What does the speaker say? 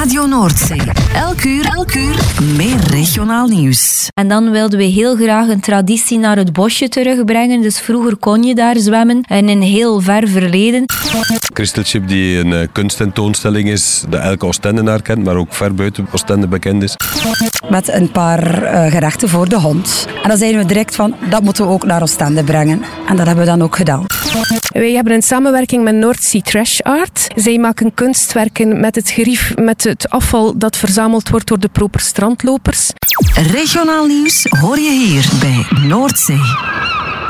Radio Noordzee. Elk uur meer regionaal nieuws. En dan wilden we heel graag een traditie naar het bosje terugbrengen. Dus vroeger kon je daar zwemmen. En in heel ver verleden. Crystal Ship die een kunsttentoonstelling is, dat elke Oostendenaar kent, maar ook ver buiten Oostende bekend is. Met een paar gerechten voor de hond. En dan zeiden we direct van, dat moeten we ook naar Oostende brengen. En dat hebben we dan ook gedaan. Wij hebben een samenwerking met Noordzee Trash Art. Zij maken kunstwerken met het gerief, met het afval dat verzameld wordt door de proper strandlopers. Regionaal nieuws hoor je hier bij Noordzee.